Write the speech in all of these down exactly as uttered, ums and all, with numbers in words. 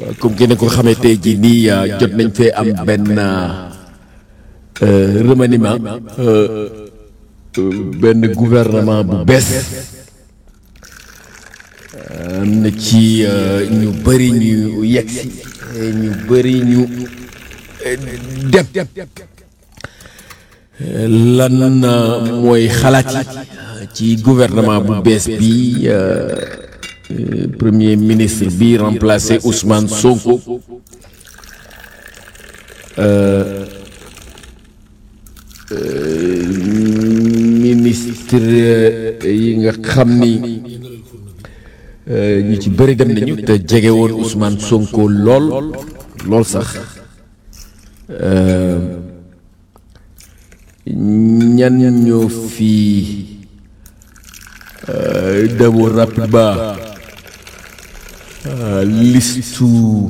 comme que ne ko xamee tey jii nii jot nañ fee am benn remaniement benn gouvernement bu bees am na ci ñu bëri ñu yegsi ñu bëri ñu dem lan mooy xalaat yi ci gouvernement bu bees bi premier ministre bi remplacé Ousmane Sonko ministre yi nga xam ni ñu ci bëri dem nañu te jege woon Ousmane Sonko lool lool sax ñan ñoo fi d'abord rapidement listu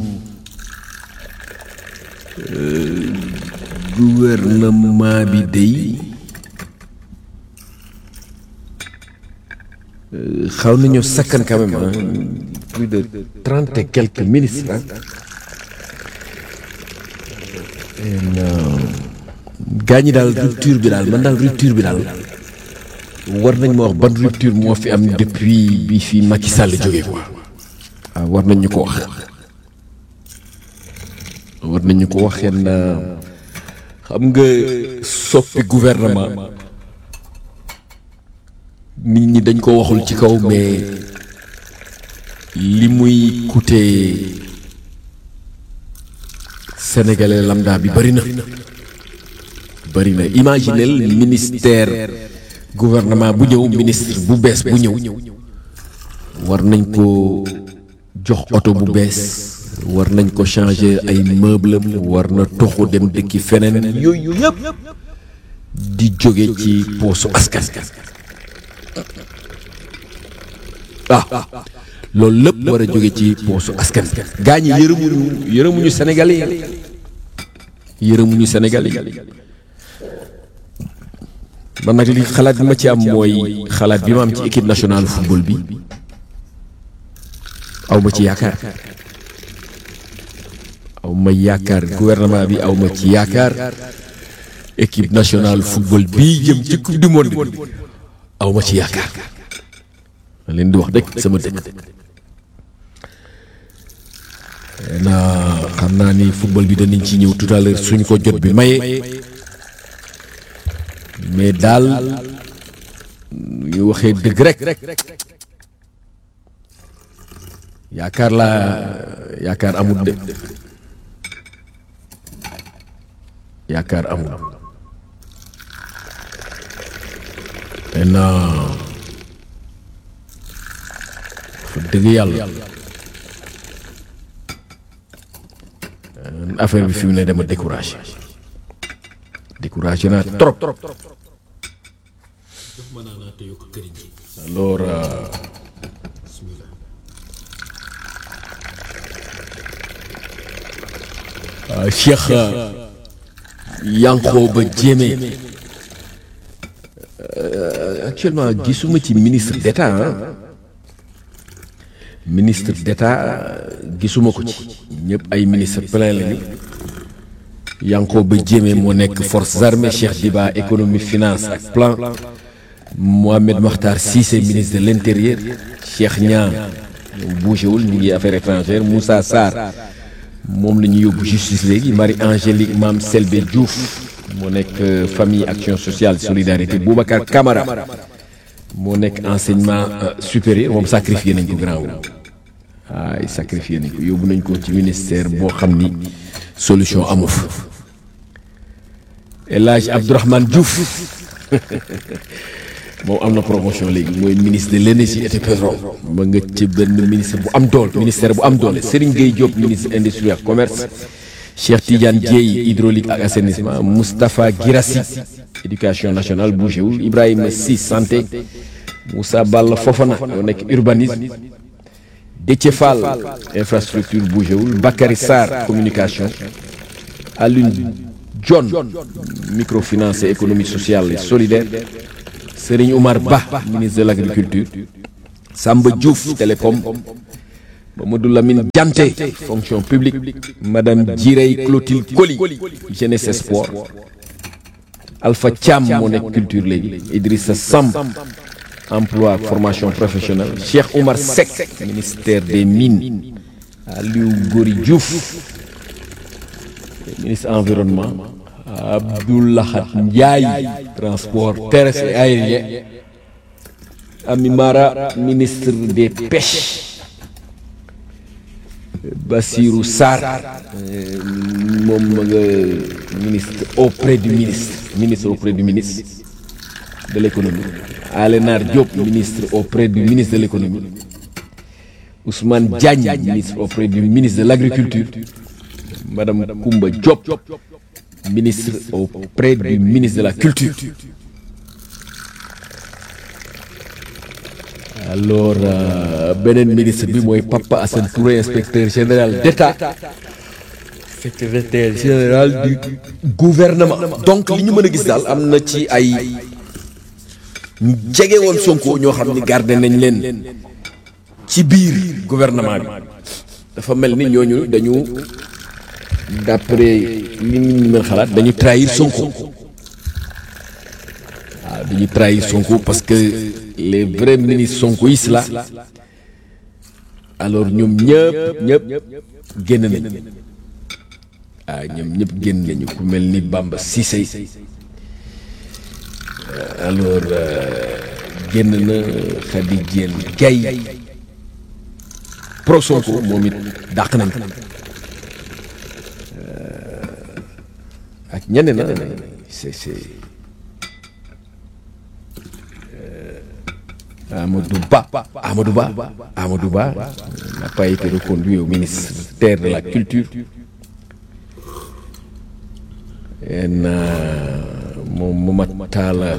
gouvernement bi dey xaw nañu sakkan quand même hein, plus de trente et quelques ministres hein. gaa ñi daal rupture bi daal man daal rupture bi daal war nañ ma wax ban rupture moo fi am depuis bi fi Macky Sall jógee quoi waaw war nañ ñu ko wax war nañ ñu ko wax yenn xam nga soppi gouvernement nit ñi dañ ko waxul ci kaw mais li muy coûter sénégalais lambda bi bari na bari na imaginez ministère gouvernement bu ñëw ministre bu bees bu ñëw war nañ ko jox oto bu bees war nañ ko changer ay meuble war na toxu dem dëkki feneen yooyu yëpp di jóge ci poosu askan ah loolu lépp war a jóge ci poosu askan gaa ñi yërëmuñu yërëmuñu Sénégalais yi yërëmuñu Sénégalais yi man nag li xalaat bi ma ci am mooy xalaat bi ma am ci équipe nationale football bi aw ma ci yaakaar aw ma yaakaar gouvernement bi aw ma ci yaakaar équipe nationale football bii jëm ci coupe du monde bi aw ma ci yaakaar ma leen di wax dëgg sama dëkk na xam naa ni football bi danañ ci ñëw tout à l'heure suñ ko jot bi maye mais daal ñu waxee dëgg rek yaakaar laa yaakaar amul de yaakaar amul maintenant fa dëgg yàlla affaire bi fi mu ne dama découragé découragé naa trop alors euh, Cheikh Yankhoba Diémé euh, actuellement gisuma ci ministre d'État hein? ministre d'État gisuma ko ci ñëpp ay ministre plein lañu Yankhoba Diémé moo nekk forces armées, Cheikh Diba économie finance ak plan, Mohamed Makhtar Cissé ministre de l'intérieur, Cheikh Niang bougéwul ñu ngi affaires étrangères, Moussa Sarr moom la ñu yóbbu justice léegi, Marie Angélique Mame Selbé Diouf moo nekk famille action sociale solidarité, Boubacar Camara moo nekk enseignement supérieur, moom sacrifié nañ ko grand wu ay sacrifié nañ ko yóbbu nañ ko ci ministère boo xam ni solution amu fa. El Hadj Abdourahmane Diouf moom am na promotion léegi mooy ministre de l'énergie et du pétrole, ma nga ci benn ministre bu am doole ministère bu am doole. Serigne Gueye Diop ministre industrie ak commerce, Cheikh Tidiane Dieye hydraulique ak assainissement, Moustapha Guirassi éducation nationale bougéwul, Ibrahima Sy santé, Moussa Balla Fofana yoo nekk urbanisme, Déthié Fall infrastructure bougéwul, Bakary Sarr communication, Alioune John microfinance et économie sociale et solidaire, Serigne Oumar Ba ministre de l'agriculture, Samba Diouf télécom, Mamadou Lamine Dianté fonction publique, madame Djirey Clotilde Coly jeunesse et sport, Alpha Thiam moo nekk culture léegi, Idrissa Samb emploi formation professionnelle, Cheikh Oumar Seck ministère des mines, Aliou Gori Diouf ministre environnement, Abdoulahat Ndiaye transport terrestre et aérien, Ami Mara ministre des pêches, Bassirou Sarr moom nga ministre auprès du ministre ministre auprès du ministre de l'économie, Alénar Diop ministre auprès du ministre de l'économie, Ousmane Diagne ministre auprès du ministre de l'agriculture, madame Koumba Diop ministre auprès du ministre de la culture. Alors euh, beneen ministre bi mooy Papa Assane Touré inspecteur général d'État, secrétaire général du gouvernement. Donc li ñu mën a gis daal am na ci ay ñu jege woon Sonko ñoo xam ni gardé nañ leen ci biir gouvernement bi. Dafa mel ni ñooñu dañu d'après li ñu mën xalaat dañu trahir Sonko. waaw dañu trahir Sonko parce que les vrais ministres sonkoïstes là alors ñoom ñëpp ñëpp génn nañ ah ñoom ñëpp génn nañu ku mel ni Bamba Cissé alors génn na Khady Diène Gaye pro Sonko moom it dàq nañ ko ak ñeneen na c'est c'est Amadou Ba Amadou Ba Amadou Ba n'a pas été reconduit au ministère de la Culture. Et moom Momad Talla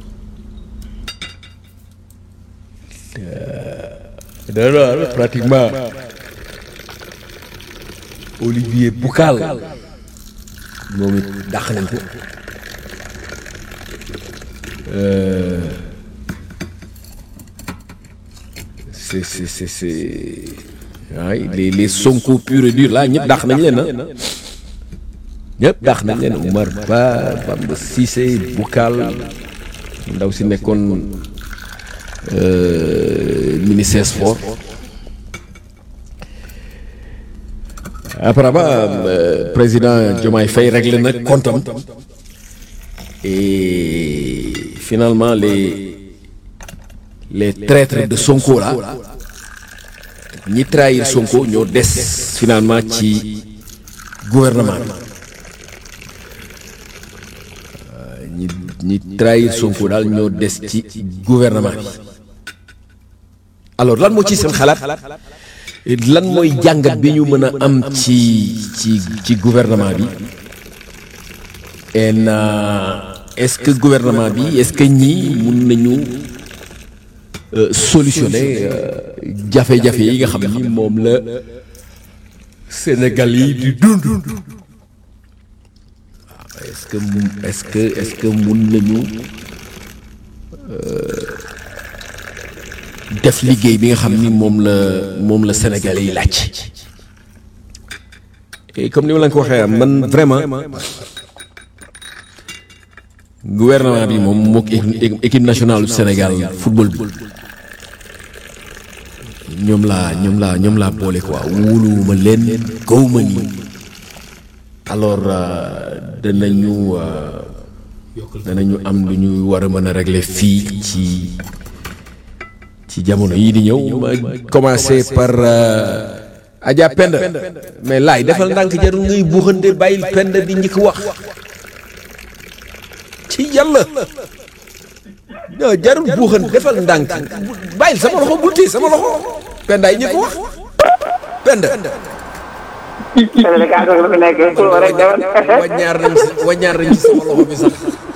euh, pratiquement Olivier Boucal moom it dàq nañ ko. c'est c'est c'est c'est waaye les les Sonko pur et dur là ñëpp dàq nañ leen ah ñëpp dàq nañ leen Oumar Ba Bamba Cissé Boucal ndaw si nekkoon ministère sport. Apparemment euh, président Diomaye Faye réglé na comptam et finalement les les traîtres de Sonko là ñi trahir Sonko ñoo des finalement ci gouvernement bi ñi ñi trahir Sonko daal ñoo des ci gouvernement bi. Alors lan moo ci seen xalaat lan mooy jàngat bi ñu mën a am ci ci ci gouvernement bi et est-ce que gouvernement bi est-ce que ñii mun nañu Euh, solutionner jafe-jafe yi nga xam ni moom la Sénégal yi di dund. Est-ce que est-ce que est-ce que mun nañu def liggéey bi nga xam ni moom la moom la Sénégal yi laaj. Et comme ni ma la ko waxee man vraiment gouvernement bi moom mook équipe nationale du Sénégal football bi. ñoom laa ñoom laa ñoom laa boole quoi wóoluwuma leen gawma ni alors danañu danañu am lu ñu war a mën a régler fii ci ci jamono yii di ñëw. ma commencer par Adja Penda mais laay defal ndànk jarul ngay buuxante bàyyil Penda di njëkk wax ci yàlla non jarul buuxante defal ndànk bàyyil sama loxo bul téye sama loxo Penda yi ñëkk wax Penda. waññaar nañ si waññaar nañ si sama loxo bi sax.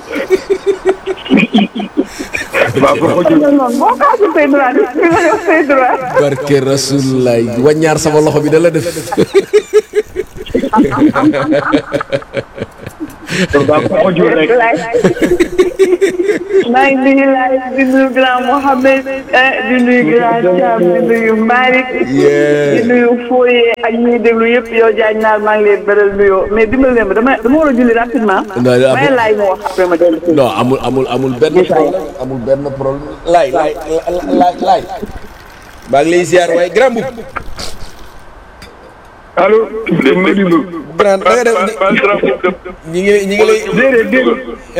barke Rasulullah waññaar sama loxo bi da la def. maa ngi nuyu laay di nuyu grand Mohamed di nuyu grand Thiam di nuyu Malick di nuyu Foye ak ñuy déglu yëpp yow Diagne naar maa ngi leen beral nuyoo mais dimbali leen ma dama dama war a julli rapidement. may laay ma wax après ma dellu. non amul amul amul benn problème amul benn problème laay laay laay laay. maa ngi lay ziar waaye grand bu. allo. Madina. Birane da nga def ñi ngi ñi ngi lay. déedéet déedéet.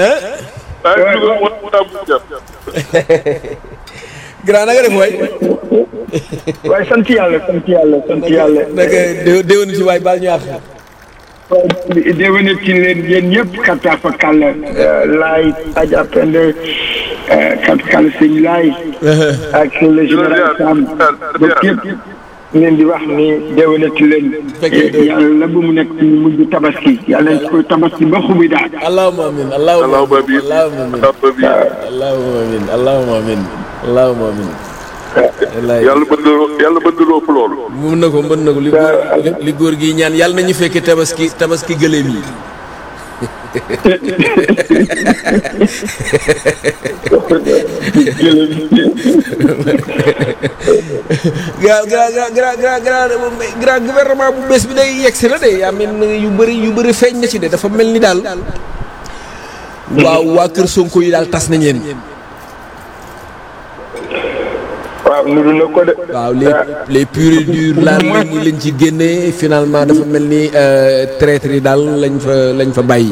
grand na nga def waay. waaye sant yàlla sant yàlla sant yàlla. naka dé déwénu ci waay baal ñu àq. waaye déwénu ci leen yéen ñëpp kattan fa kàll. laay Adja Pende kattan kàll sëñ laay. ak le général Sam. donc yëpp ngeen di wax ni déwénu ci leen. yàlla bu mu nekk ci mujj tabaski yàlla nañ ko tabaski ba xubi daal. allahumma amin allahumma amin allahumma amin allahumma amin allahumma amin. yàlla bëgg yàlla bëgg loo ëpp loolu. mun na ko mën na ko li góor li góor gi ñaan yàlla nañu fekke tabaski tabaski gëléem yi. gra gra gra gra gra gouvernement bu bees bi day yegsi la de yaa mel yu bëri yu bëri feeñ na ci de dafa mel ni daal. waaw waa kër Sonko yi daal tas nañ leen. waaw nuru na ko de. waaw les les purs et durs laal lañ lañ ci génnee finalement dafa mel ni traître yi daal lañ fa lañ fa bàyyi.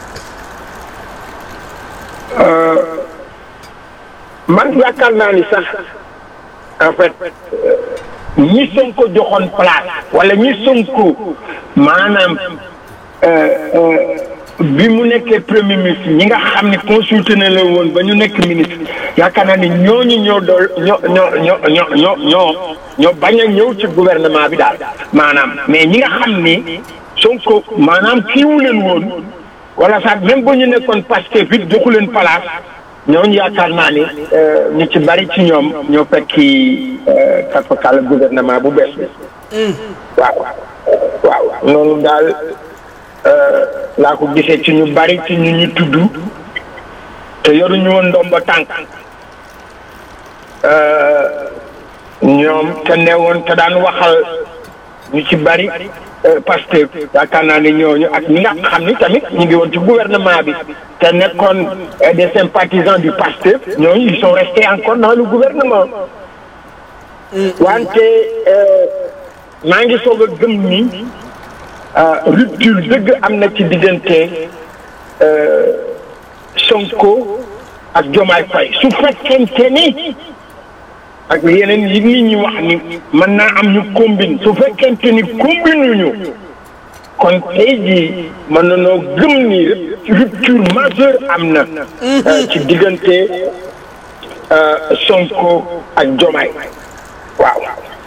man yaakaar naa ni sax en fait ñi Sonko joxoon place wala ñi Sonko maanaam bi mu nekkee premier ministre ñi nga xam ne consulté na la woon ba ñu nekk ministre yaakaar naa ni ñooñu ñoo dool ñoo ñoo ñoo ñoo ñoo ñoo ñoo bañ a ñëw ci gouvernement bi daal maanaam mais ñi nga xam ni Sonko maanaam kiiwu leen woon wala sax même ba ñu nekkoon Pastef it joxu leen place ñooñu yaakaar naa ni ñu ci bari ci ñoom ñoo fekki kàppakàlla gouvernement bu bees bi. waaw waaw noonu daal laa ko gisee ci ñu bari ci ñu ñu tudd te yoruñu woon ndomba tànk ñoom te ne woon te daan waxal ñu ci bari Pastef yaakaar naa ne ñooñu ak ñi nga xam ni tamit ñu ngi woon ci gouvernement bi te nekkoon des sympathisants du Pastef ñooñu ils sont restés encore dans le gouvernement. wante maa ngi soog a gëm ni rupture dëgg am na ci diggante Sonko ak Diomaye Faye su fekkente ni ak yeneen yi nit ñi wax ni mën naa am ñu combine su fekkente ni combine ñu kon tey jii mën nañoo gëm ni rupture majeure am na ci diggante Sonko ak Diomaye waaw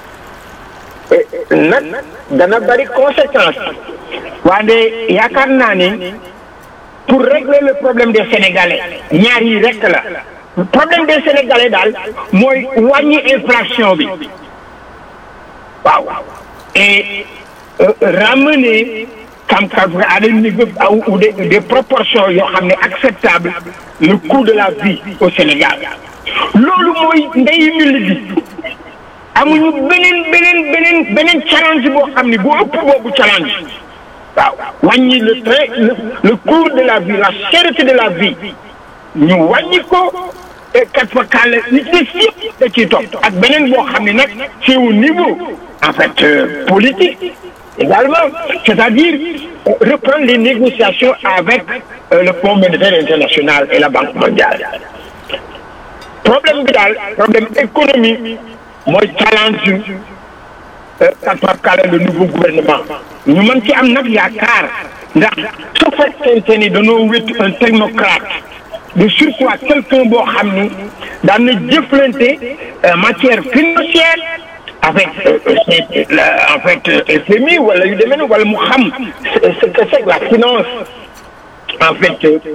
nag dana bari conséquence waaye yaakaar naa ni pour régler le problème des Sénégalais ñaar yi rek la problème des Sénégalais daal mooy wàññi inflation bi waaw et ramener kam kam à des niveaux ou des des proportions yoo xam ne acceptable le coût de la vie au Sénégal loolu mooy ndeyu ñu liggéey amuñu beneen beneen beneen beneen challenge boo xam ne bu ëpp boobu challenge waaw wàññi le train le coût de la vie la cherté de la vie ñu wàññi ko et quatre fois kàlla li ci des yëpp da ciy topp ak beneen boo xam ne nag c'est au niveau en fait euh, politique également c'est-à-dire euh, reprendre les négociations avec euh, le Fonds monétaire international et la Banque mondiale problème bi daal problème économique mooy challenge quatre fois kàlla le nouveau gouvernement ñu mën ci am nag yaakaar ndax su fekkente ni dañoo wét un technocrate de surcroît quelqu'un boo xam ni daan na jëflante matière financière avec en fait F M I wala yu demee wala mu xam ce que c'est la finance en fait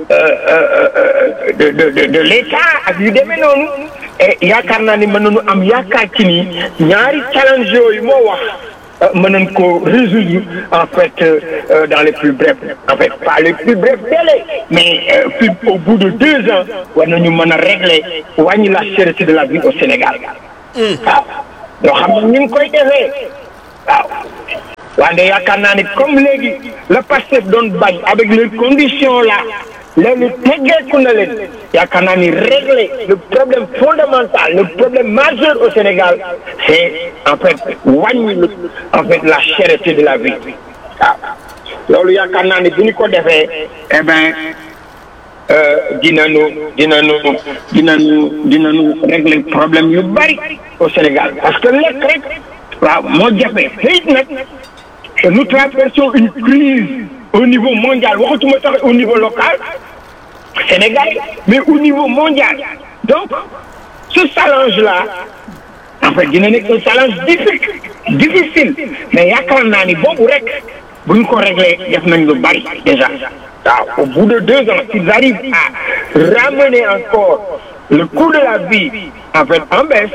de de de de l'État ak yu demee noonu et yaakaar naa ni mën nañu am yaakaar ci ni ñaari challenge yooyu moo wax mën nañ ko résoudre en fait euh, dans les plus brefs en fait pas les plus brefs délais mais euh, puis au bout de deux ans war nañu mën a régler wàññi la cherté de la vie au Sénégal waaw yoo xam ne ñu ngi koy defee waaw wante yaakaar naa ne comme léegi le Pastef doon bañ avec les conditions là léegi teggeeku na leen yaakaar naa ni régler le problème fondamental le problème majeur au Sénégal c'est en fait wàññi en fait la cherté de la vie waaw loolu yaakaar naa ni bu ñu ko defee eh ben dinañu dinañu dinañu dinañu régler problème yu bari au Sénégal parce que lekk rek waaw moo jafe xëy nag nous traversons une crise au niveau mondial waxatuma tax au niveau local Sénégal mais au niveau mondial donc ce challenge là en fait dina nekk un challenge difficile difficile mais yaakaar naa ni boobu rek bu ñu ko réglé def nañ lu bari déjà waaw au bout de deux ans s'ils arrivent à ramener encore le coût de la vie en fait en baisse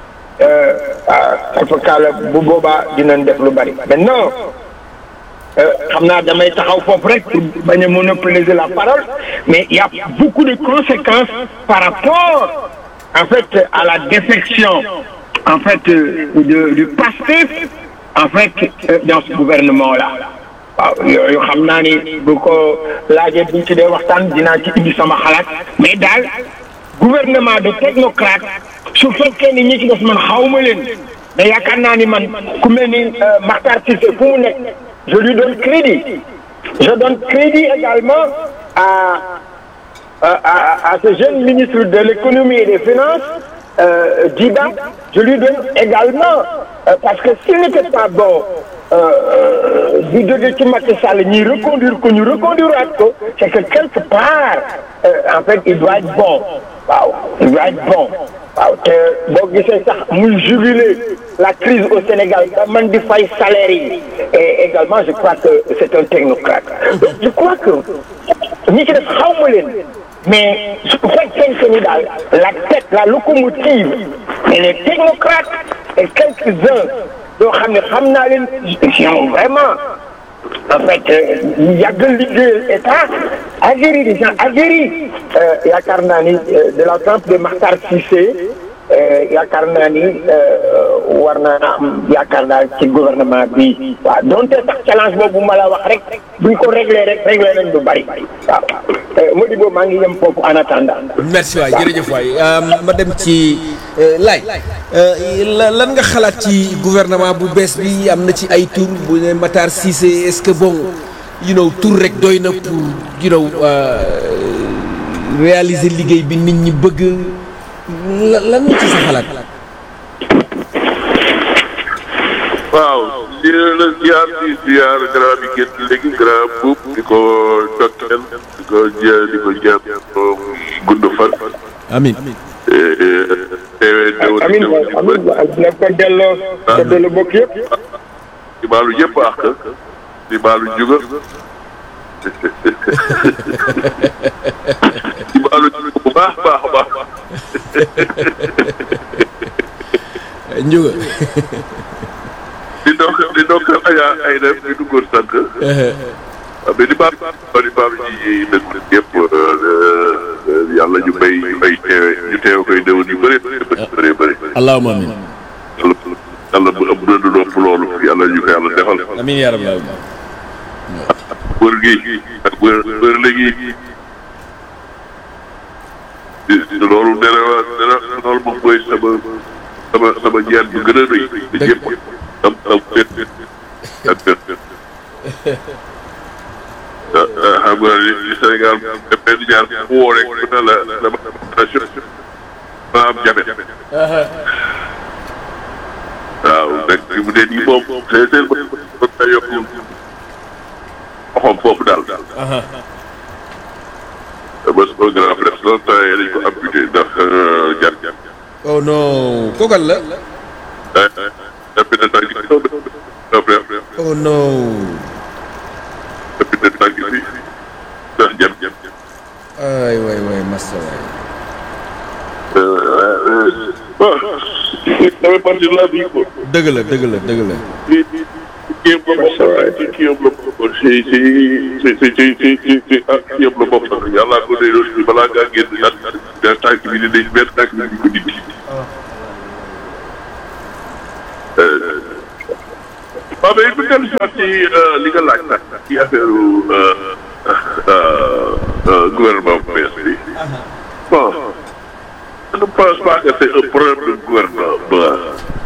alfakala bu boobaa dinañ def lu bari maintenant xam naa damay taxaw foofu rek pour bañ a monopoliser la parole mais il y a beaucoup de conséquences par rapport en fait à la défection en fait de du Pastef en fait dans ce gouvernement là waaw yooyu xam naa ni bu ko laajee buñ ci dee waxtaan dinaa ci indi sama xalaat mais daal gouvernement de technocrate su fekkee ni ñi ci des man xawma leen mais yaakaar naa ni man ku mel ni Makhtar Cissé fu mu nekk je lui donne crédit je donne crédit également à à à, à ce jeune ministre de l'économie et des finances euh, Djiba je lui donne également euh, parce que s'il n'était pas bon di jóge ci Macky Sall ñuy reconduire ko ñu reconduire waat ko c'est que quelque part euh, en fait il doit être bon waaw il doit être bon waaw te boo gisee sax muy juguler la crise au Sénégal ba man di fay salaire yi et également je crois que c'est un technocrate donc je crois que ñi ci def xawma leen mais su fekkee que ni daal la tête la locomotive et les technocrates et quelques-uns yoo xam ne xam naa leen sont vraiment en fait ñu yàgg liggéeyal état aguerris des gens aguerris yaakaar naa ni de la trempe de Makhtar Cissé yaakaar naa ni war naa am yaakaar naa ci gouvernement bi waaw donte sax challenge boobu ma la wax rek buñ ko réglé rek réglé nañ lu bari waaw Modibo maa ngi yem foofu en attendant. merci waay jërëjëf waay ma dem ci laaj lan nga xalaat ci gouvernement bu bees bi am na ci ay tur bu ne Makhtar Cissé est-ce que bon you know tur rek doy na pour you know réaliser liggéey bi nit ñi bëgg lan nga ci sa xalaat. waaw di la ziar di ziar grand bi génn léegi grand buub di ko dokkeel di ko jë di ko jàpp gudd fan. amiin. teewee déwén amiin amiin na ko delloo ko delloo bokk yëpp. di baalu yëpp àq di baalu juga di baalu juga bu baax baax baax. Njuga. di ndokk di ndokk Adja ay def di duggoon sànq. mais di baal di baal ji nekk yëpp yàlla ñu bay ñu bay teewe ñu teew koy déwén yu bëri bëri bëri. allahumma amiin. yàlla yàlla bu ëpp na du nopp loolu yàlla ñu ko yàlla defal. amiin yaa rabbal wër gi ak wër wër léegi loolu dana dana loolu moom mooy sama sama sama ñaan bu gën a rëy. dëgg yëpp am am benn ak benn. xam nga ni Sénégal benn ñaar fu woo rek mën na la la ma am jafe. waaw nag fi mu ne nii moom c'est c'est mën na yokk waxoon foofu daal. ba su ko gën a def longtemps yi dañ ko amputé ndax jar jar. oh non kookal la. ah ah oh non. ndax jam jam. ay waay waay massa waay. bon. ça fait partie de la vie quoi. dëgg la dëgg la dëgg la. kii kii kii kii yëpp la bokk si si si si si si si si ah kii yëpp la bokk nag yàlla ko dee loolu balaa ngaa génn nag benn tànk bi di dañ benn tànk bi di ko dindi. waaw mais bu dellu si waat ci li nga laaj nag ci affaire gouvernement bu bees bi bon je ne pense pas que c'est un problème de gouvernement.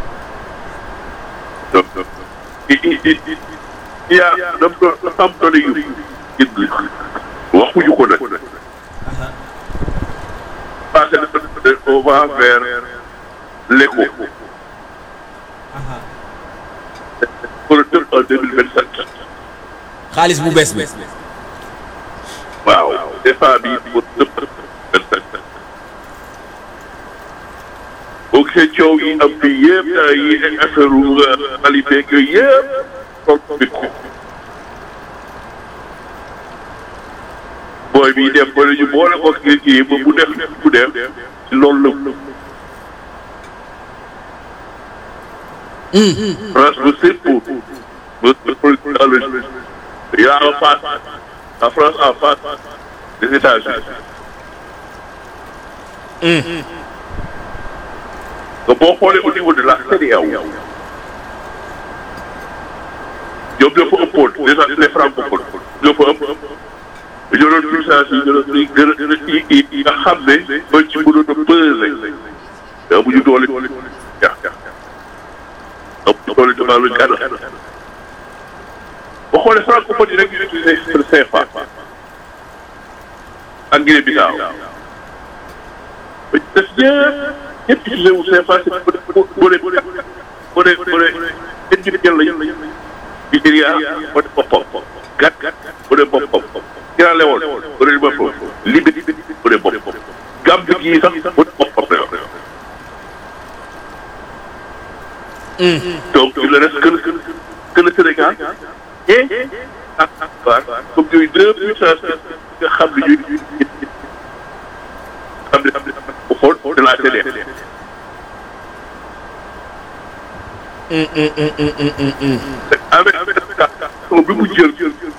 donc il il il il y a dafa dafa am doole yu indi waxuñu ko nag. parce que on va vers l'éco. pour en deux mille vingt sept. xaalis bu bees bi. waaw des fois bii pour deux mille vingt sept. boo gisee coow yi am fii yëpp yi affaire qualité yooyu yëpp toog bi ko. booy bii dem ba ñu boole ko kii kii ba bu def bu def ci loolu la. France bu simple ba dans le il y a en face la France en face des États-Unis. donc boo xoolee au niveau de la C E D E A O ñoom ñoo fa ëppoon déjà les francophones ñoo fa ëpp ñoo doon puissance yi ñoo doon gën a gën a yi yi nga xam ne ñoo ci mënoon a peser mais amuñu doole ja donc loolu damaa lu gànn boo xoolee francophone yi rek ñu utilisé le C F A ak Guinée-Bissau ba def ñëpp ñëpp utilisé wu C F A c'est pour pour les pour les pour les individuels lañu Nigéria moo def boppam Gat moo def boppam Sierra Leone moo def boppam Libye moo def boppam Gambie gii sax moo def boppam donc il ne reste que que que le Sénégal et ak ak comme yooyu deux puissances nga xam ne ñuy xam ne bu xool de la C D E avec avec bi mu jël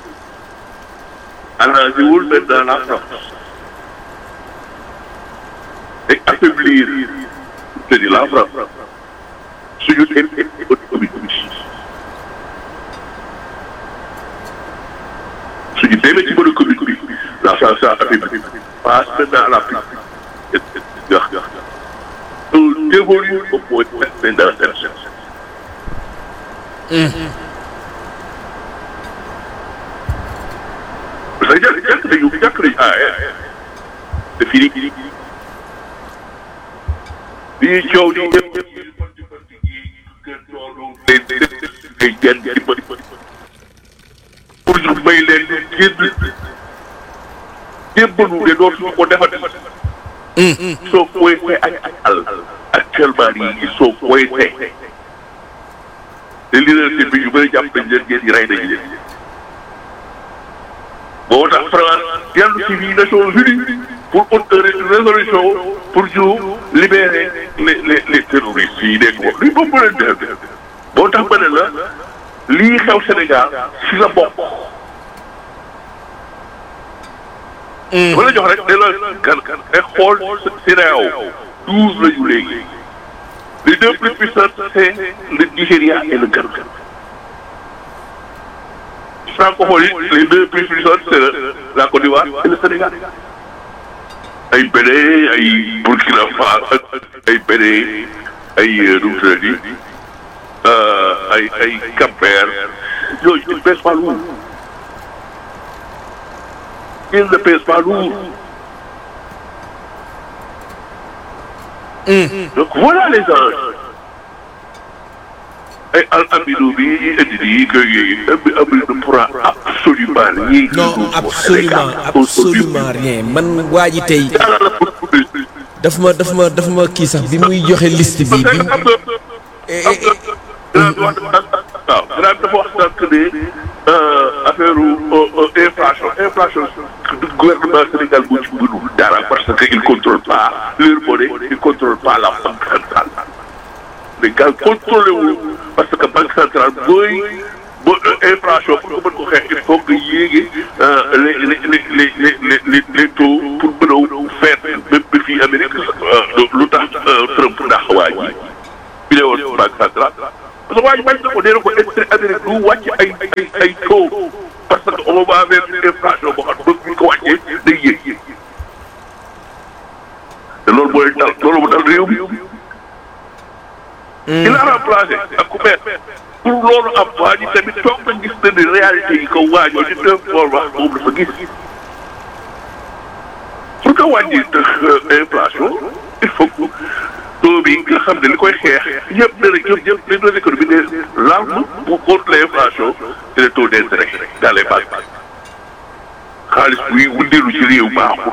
arrangé wul maintenant la France et affaiblir c'est-à-dire la France suñu économie suñu demee ci mën a commune bi la France a affaibli passe maintenant à la plus gax gax on évolue au point maintenant dans cette chose. parce que jàkk jàkk nañu jàkk nañu ah c'est fini bi ñuy coow nii ñëpp ngay genn ci bëri pour ñu may leen génn jébbalu de dootuñu ko defati. soo pointé ak ak àll actuellement nii ils sont pointés te leadership bi ñu bëri jàpp nañ leen ngeen di rey nañ leen. boo tax France dellu ci biir Nations Unies pour une résolution pour ñu libérer les les les terroristes yi nekk ko luy boobu leen def boo tax ma ne la lii xew Sénégal si la bokk. dama la jox rek ne la gan gan ay xool C E D E A O douze la ñu léegi les deux plus puissants c'est le Nigéria et le Ghana. francophone les deux plus puissants c'est la Côte d'Ivoire et le Sénégal. ay Bénin ay Burkina Faso ay Bénin ay nu mu tuddati ay ay Cap-Vert yooyu ils ne pèsent pas lourd. ils ne pèsent pas lourd. donc voilà les enjeux. ay al amino bi indi nii que amino ne pourra absolument rien. non absolument absolument rien man waa ji tey daf ma daf ma daf ma kii sax bi muy joxe liste bi bi waaw gannaaw dafa wax sànq ne affaire inflation inflation gouvernement Sénégal bu ci mënul dara parce que il contrôle pas leur monnaie il contrôle pas la banque centrale. Sénégal contrôlé wu parce que banque centrale boo inflation pour nga mën ko xeex il faut que yéegi les les les les les les taux pour mën a faire même bi fii Amérique lu tax Trump ndax waa ji bi ne woon banque centrale parce que waa ji bañ na ko nee na ko intérêt Amérique du wàcc ay ay ay taux parce que on va vers une inflation boo xam ne bu ñu ko wàccee day yéeg te loolu mooy dal loolu mu dal réew mi. il a remplacé ak ku bees pour loolu am waa ji tamit toog na gis na ni réalité yi ko waajoo di deux fois wax moom dafa gis pour que wàññi inflation il faut que taux bi nga xam ne li koy xeex ñëpp dana ñëpp ñëpp li doon économie ne l'arme pour contre l'inflation c'est le taux d'intérêt dans les banques xaalis buy wundeelu ci réew baaxul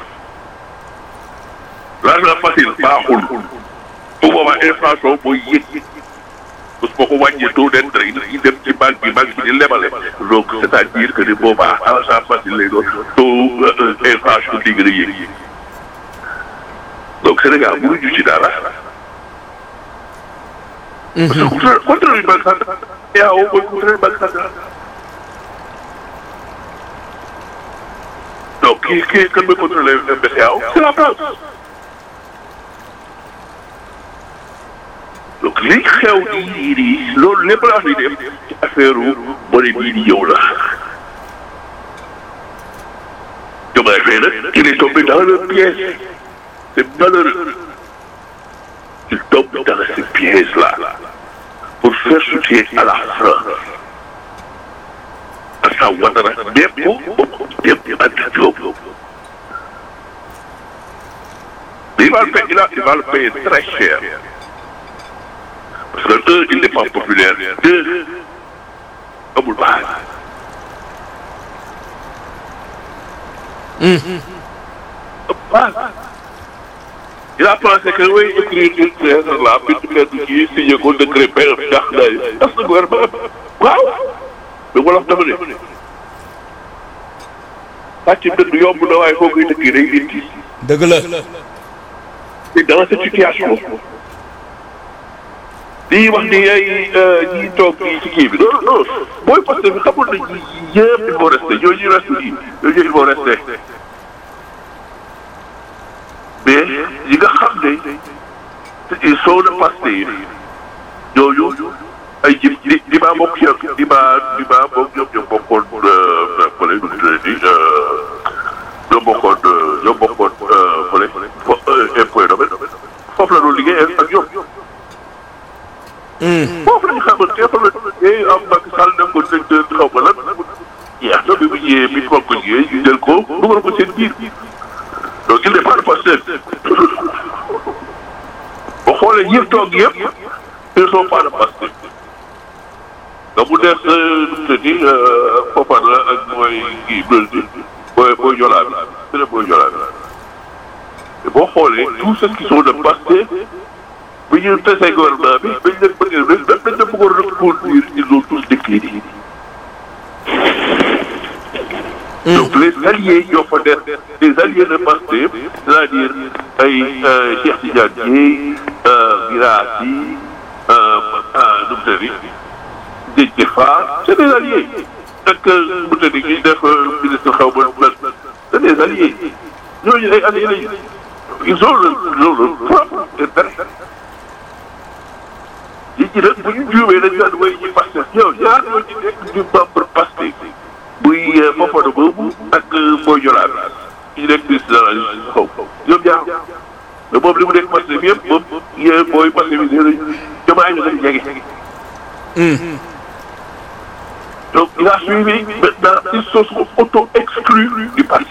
l'argent facile baaxul bu boobaa inflation mooy yëg parce que boo ko wàññee taux d'intérêt yi dem ci banque bi banque bi di lebale donc c'est-à-dire que ni boobaa argent facile lay doon taux inflation di gën a yëg donc Sénégal mënuñu ci dara. parce que contrôle banque centrale C A O mooy contrôle banque centrale donc kii kii kan mooy contrôler B C E A O c'est la France. donc li xew di di loolu lépp la ñuy def ci affaire monnaie bii di yow la. Diomaye Faye nag il est tombé dans le piège c'est malheureux il tombe dans ce piège là pour faire soutien à la France Alassane Ouattara bépp bépp Anta Diop il va le payer il va il va le payer très cher. Parce que un, il n'est pas populaire. Deux, amul base. Base. Il a pensé que oui, écrire une lettre là, puis tu fais du qui, signer un décret, père, ndax day. Est-ce que gouvernement waaw. Mais wala dafa ne. Sàcc dëgg yomb na waaye foo koy dëkk day indi. dëgg la. Et dans cette situation. lii wax ni ay ñiy toog ci kii bi non non booy parce que xamul nañ ñi yëpp il faut rester ñooñu ñu reste yi ñooñu il faut rester mais ñi nga xam ne ils sont de Pastef ñooñu ay ji di di maa bokk ci di maa di maa bokk ñoom ñoo bokkoon fële nu mu tuddati ñoo bokkoon ñoo bokkoon fële impôt domaine foofu la doon liggéey ak ñoom. foofu la ñu xamante ne foofu la ñu am Macky Sall dem ko directeur xaw ma lan jeex na bi mu ñëwee bi ñu ko ñëwee ñu jël ko dugal ko seen biir donc il n'est pas de Pastef boo xoolee ñëpp toog yëpp ils sont pas de Pastef nga mu des nu mu tëddi Fofana ak mooy kii Brésil booy booy Jola bi bi ne booy Jola bi te boo xoolee tous ceux qui sont de Pastef bi ñu tesee gouvernement bi bañ leen bëggee même dañ leen bëggoon reconduire ils ont tous décliné. donc les alliés ñoo fa def les alliés de Pastef c'est-à-dire ay Cheikh Tidiane Dièye Guirassy nu mu tëddi Déthié Fall c'est des alliés ak nu mu tëddi ñuy def ministre xaw ma c'est des alliés ñooñu ay alliés lañu ils ont le ils ont le propre intérêt. li ci nag bu ñu juumee dañu daan wéy ci Pastef yow ñaar ñoo ci nekk du membre Pastef buy Fofana boobu ak Boy Jola bi ñu nekk ministre de la justice xaw ñoom ñaar mais moom li mu nekk Pastef yëpp moom yéen booy Pastef yi nee nañu Diomaye ñu gën a jege. donc il a suivi maintenant ils se sont auto-exclus du parti.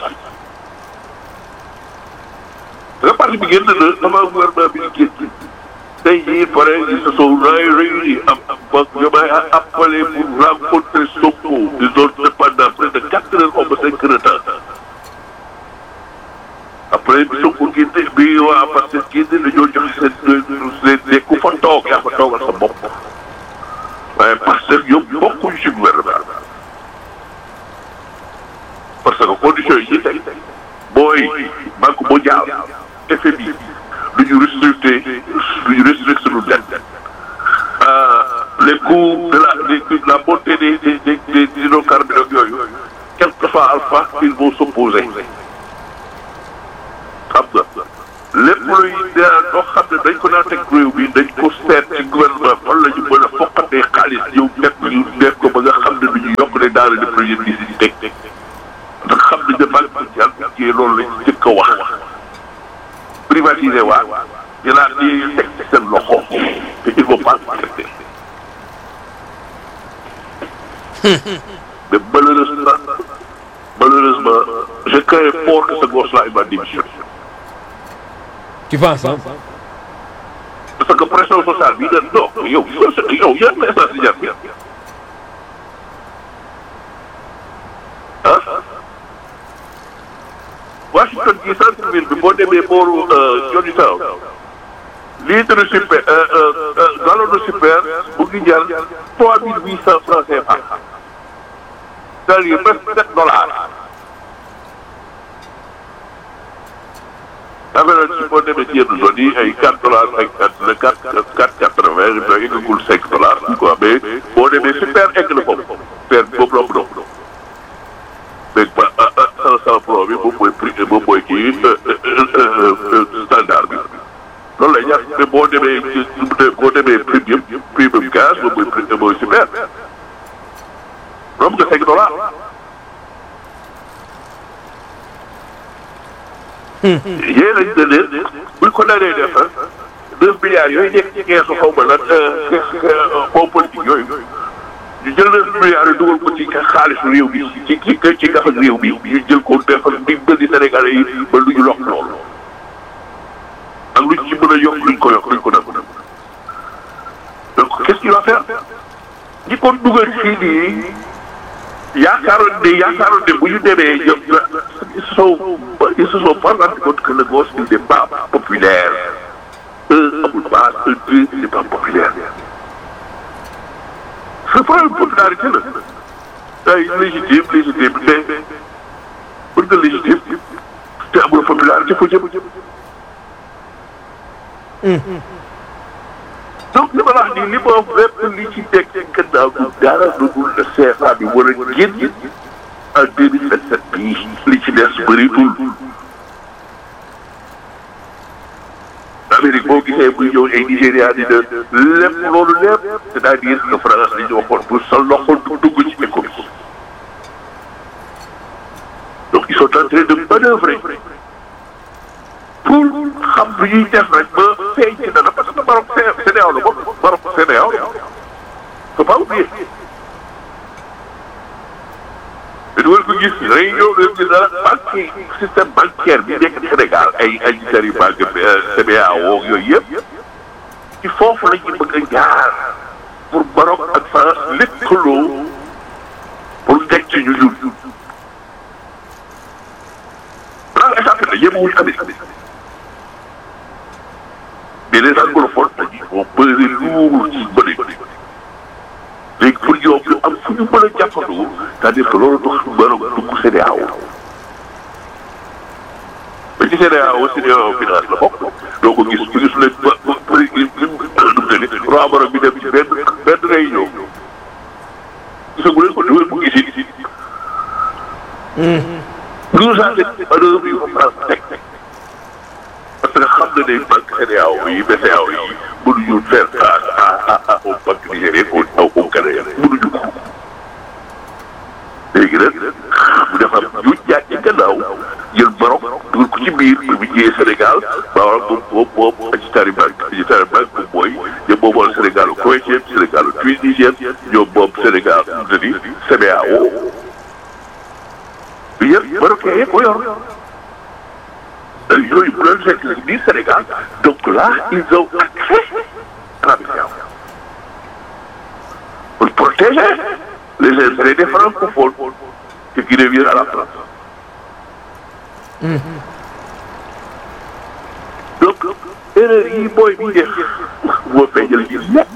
parce que parti bi génn na avant gouvernement bi di génn. tey jii pare ils se sont réunis am ba Diomaye a appelé pour rencontrer Sonko ils ont fait pendant près de quatre heures ou cinq heures de temps après bi Sonko génne bi waa parce que génne dañoo joxe seen seen ku fa toog yaa fa toogal sa bopp waaye parce que ñoom bokkuñu ci gouvernement parce que conditions yi ñuy teg booy banque mondiale F M I lu ñu restructuré lu ñu restructuré suñu dette les coûts de la de la montée des des des des hydrocarbures ak yooyu quel que soit alpha ils vont s'opposer xam nga lépp luy loo xam ne dañ ko naan teg réew bi dañ ko seet ci gouvernement fan la ñu mën a foqatee xaalis ñëw nekk ñu nekk ko ba nga xam ne du ñu yokk ne daal di premier ministre yi teg ndax xam nañ ne banque mondiale ci loolu lañ jëkk a wax privatiser waa jëlaat di teg ci seen loxo te il faut pas accepter mais malheureusement malheureusement je crains fort que ce gosse-là il va démissionner. Tu penses hein? Parce que pression sociale bi dañ non yow yow yan la essence di jar bi ah Washington ci centre ville bi boo demee booru Johnstown litre super gallon de super bu ngi jar trois mille huit cent francs C F A c'est-à-dire presque sept dollars. affaire yi boo demee ci yenn zone yi ay quatre dollars cinquante le quatre quatre quatre vingt ba eggagul cinq dollars quoi mais boo demee super egg na foofu super boobu romb na mais ba cent francs bi moom mooy prix moom mooy kii standard bi loolu lay ñaar mais boo demee boo demee premium premium gaz moom mooy prix mooy super romb nga cinq dollars. yéen a ngi ne leen buñ ko naree def deux milliards yooyu nekk ci keesu xaw ma lan fonds politique yooyu ñu jël neuf milliards yi dugal ko ci xaalisu réew bi ci ci ci gafa réew bi ñu jël ko defal di bëri Sénégalais yi ba lu ñu lokk loolu ak luñ ci mën a yokk luñ ko yokk luñ ko def donc qu'est-ce qu'il va faire ñi ko dugal fii nii yaakaaroon ne yaakaaroon ne bu ñu demee ñoom ils se sont ils se sont pas rendu compte que le gosse il n'est pas populaire un amul base un deux il n'est pas populaire. c'est pas une popularité la ay légitime légitime mais pour nga légitime te amul popularité foo jëm. donc li ma la wax nii li ma wax lépp li ci teg ci gannaaw du dara lu dul le C F A bi war a génn en deux mille vingt-sept bii li ci des bëritul. Amérique boo gisee buy ñëw ay Nigéria di de lépp loolu lépp c'est-à-dire que France li ñu waxoon pour sa loxo dugg ci économie. donc ils sont en train de manœuvrer pour xam lu ñuy def rek ba feeñ ci dana parce que Maroc C D A O la bokk Maroc C D A O la faut pas oublier. te du ko gis réunion de gis dara banque système bancaire bi nekk Sénégal ay ay yu banque C B A O yooyu yëpp ci foofu la ñu bëgg a jaar pour Maroc ak France lëkkaloo pour teg ci ñu ñun. France échappé na yëpp wuñ Amérique mais les anglophones dañuy vont peser lourd ci bëri léegi pour ñoom ñu am fu ñu mën a jàppandoo c'est-à-dire que loolu tax Maroc dugg C D A O ba ci C D A O C D A O finance la bokk doo ko gis bu gis leen ba ba bëri li mu li mu roi Maroc bi dem ci benn benn réunion gisagu leen ko déwén bu gis it. douze ans de manœuvre yu ko France teg parce que xam na ne banque C D A O yi B C A O yi mënuñu faire face à à aux banques nigériennes au au Canada mënuñu ko. léegi nag bu defar ñu jaaj ci gannaaw jël Maroc dugal ko ci biir bi ñëwee Sénégal Maroc moom moom moom Agitari Bank Agitari Bank moom mooy ñoom moom moom Sénégal Koweïtien Sénégal tunisien ñoom moom Sénégal mu di C B A O bi yëpp Marocain yëpp ko yor. yooyu bu leen fekk ci biir Sénégal donc là ils ont accès à la B C A O pour protéger les intérêts des francophones ce qui revient à la France. donc erreur yi booy bi def moo feeñal ji lépp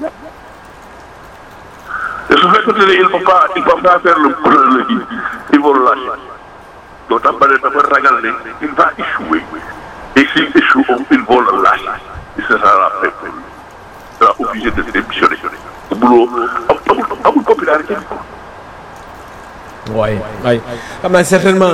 te su fekkee ne il faut pas il faut pas faire le le kii il faut le lâcher. donc dafa ne dafa ragal ne il va échouer et s'il échoue ils vont le lâcher et ce sera fait il sera obligé de démissionner. amuloo amul amul popularité bi waaye waaye xam naa certainement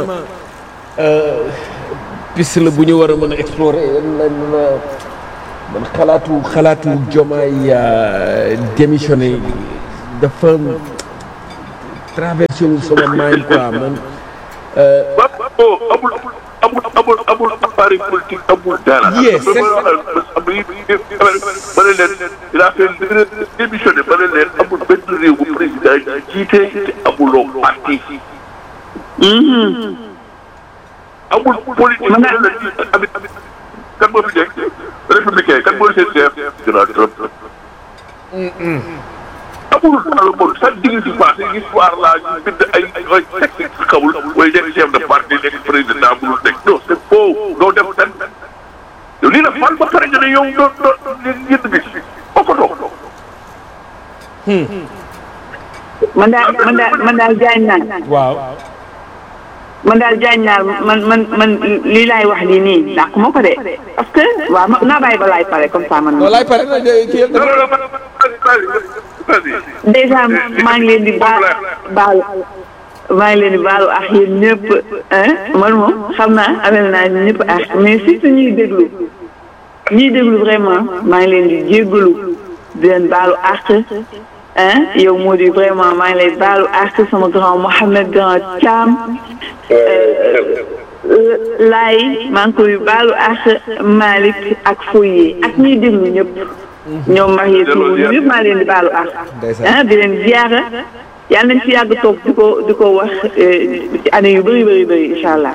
piste la bu ñu war a mën a explorer man xalaatu xalaatu Diomaye démissionné dafa traversé wu sama mind quoi man. amul amul amul amul appareil politique amul dara. yes c'est ma ne leen il a fait démissionné ma ne leen amul benn réew bu président jiite te amuloo parti. amul politique la la amit kan moo fi nekk républicain kan mooy seen chef Donald Trump. amul dans le monde chaque digg si passé histoire la ñu bind ay ay texte xamul mooy nekk chef de parti nekk président mënul nekk non c'est faux doo def tan yow lii la fal ba pare nga ne yow doo doo yënd bi bokkatoo. man daal man daal man daal jaañ naa. waaw. man daal jaañ naa man man man lii laay wax lii nii dàq ma ko de parce que waaw naa bàyyi ba laay pare comme ça man. walaay pare na kii déjà maa ngi leen di baal baal maa ngi leen di baalu ak yéen ñëpp man moom xam naa amel naa ñëpp ak mais surtout ñuy déglu ñuy déglu vraiment maa ngi leen di jéggalu di leen baalu ak yow moo di vraiment maa ngi lay baalu ak sama grand Mohamed grand Thiam laay maa ngi koy baalu ak Malick ak Foye ak ñuy déglu ñëpp. ñoom maa ngi tudd ñëpp maa leen di baalu ak ah di leen ziyaara yàlla nañ fi yàgg toog di ko di ko wax ci année yu bëri bëri bëri incha allah.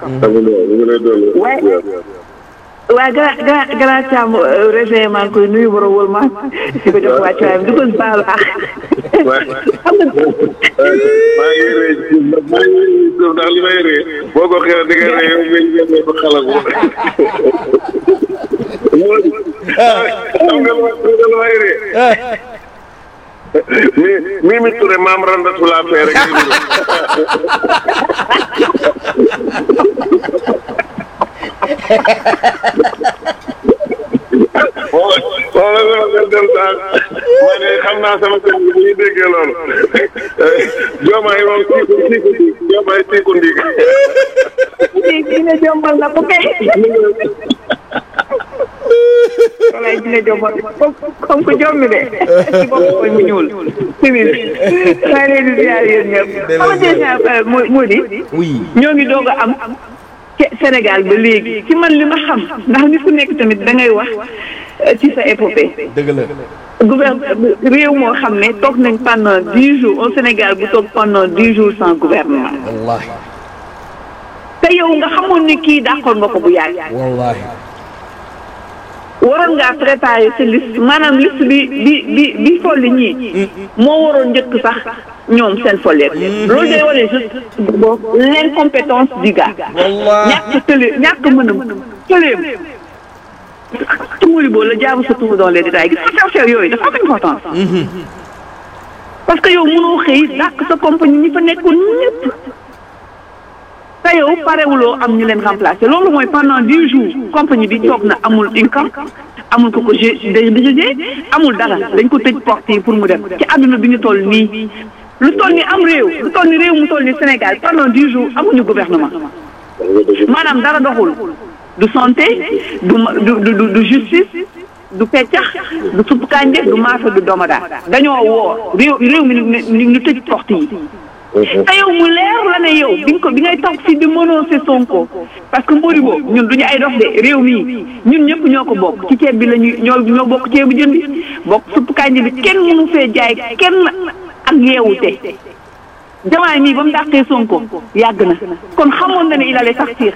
waaye waaye gara gara gara Thiam réveillé maa ngi koy nuyu borom wóor ma di ko jox wàccuwaayam di ko baalu ak. xam nga. maa ngi rëy maa ngi rëy ndax li may rëy boo ko xeex di nga rëy yow nga ñu ko xalaat ko. xam nga lu may rëy. mi mi mi Touré maam randatu laa fee rek. boo boo la nga dem daal ma ne xam naa sama kër gi bu ñu déggee loolu Diomaye moom tiiku tiiku ndi Diomaye tiiku ndi. dina jombal na ko kay. walaay dina jombal comme que jommi de ci bopp koy mu ñuul. tamit maa ngi leen di ziar yéen ñëpp. xam nga moo di. oui ñoo ngi doog a am. Sénégal ba léegi ci man li ma xam ndax nit ku nekk tamit da ngay wax ci sa épopée. dëgg la. gouvernement réew moo xam ne toog nañ pendant dix jours au Sénégal bu toog pendant dix jours sans gouvernement. wallaahi. te yow nga xamoon ni kii dàqoon nga ko bu yàgg. wallaahi. waroon ngaa préparer sa liste maanaam liste bi bi bi bi folli ñii. moo waroon njëkk sax ñoom seen folleet. loolu day wane juste l'incompétence du gars. wallaahi ñàkk tële ñàkk mën a tëleem. tumuli boobu la jaamu sa tumu dans les détails gis nga sew yooyu dafa am importance. parce que yow mënoo xëy dàq sa compagnie ñi fa nekkoon ñëpp. te yow parewuloo am ñu leen remplacer loolu mooy pendant dix jours compagnie bi toog na amul income amul ko ko g dg amul dara dañ ko tëj porte yi pour mu dem ci àdduna bi ñu toll nii lu toll ni am réew lu toll ni réew mu toll ni Sénégal pendant dix jours amuñu gouvernement maanaam dara doxul du santé du du du du justice du peccax du supp kànje du maafe du domada dañoo woo réew réew mi ñu tëj porte yi te yow mu leer la ne yow bi nga ko bi ngay toog fii di menacé Sonko parce que Modibo ñun duñu ay dox de réew mii ñun ñëpp ñoo ko bokk ci ceeb bi la ñuy ñoo ñoo bokk ceebu jën bi bokk supp kànja bi kenn mënu fee jaay kenn ak yeewute Diomaye mii ba mu dàqee Sonko yàgg na kon xamoon na ne il allait sortir.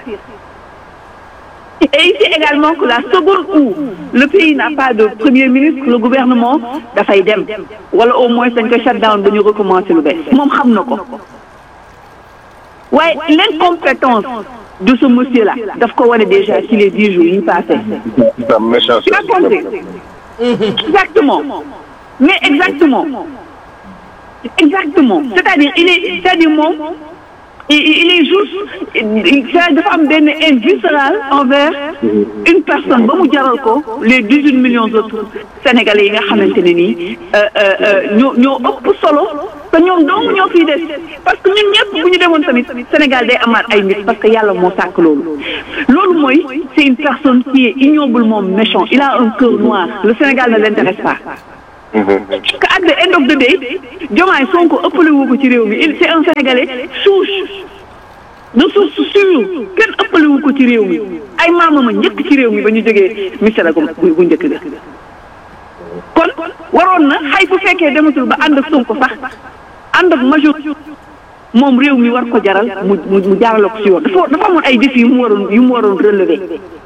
Et ici également que la seconde où le pays n'a pas de premier ministre le gouvernement dafay dem wala au moins dañ ko shut down ba ñu recommencer lu bees moom xam na ko waaye l'incompétence de ce monsieur là daf ko wane déjà ci les dix jours yi passés. tu as compris exactement mais exactement exactement c'est-à-dire il est c'est-à-dire moom il est juste dafa am benn haine viscérale envers une personne ba mu jaral ko les dix-huit millions d'autres sénégalais yi nga xamante ne nii ñoo ñoo ëpp solo que ñoom dong ñoo fiy des parce que ñun ñëpp bu ñu demoon tamit Sénégal day amaat ay nit parce que yàlla moo sàkk loolu loolu mooy c'est une personne qui est ignoblement méchant il a un cœur noir le Sénégal ne l'intéresse pas que at the end of the day Diomaye Sonko ëppale wu ko ci réew mi il c'est un Sénégalais souche de source sûre kenn ëppale wu ko ci réew mi ay maamam a njëkk ci réew mi ba ñu jógee misala ko bu njëkk ga kon waroon na xay fu fekkee dematul ba ànd ak Sonko sax ànd ak major moom réew mi war ko jaral mu mu jaarale ko si yoon dafa dafa amoon ay défis yu mu waroon yu mu waroon relever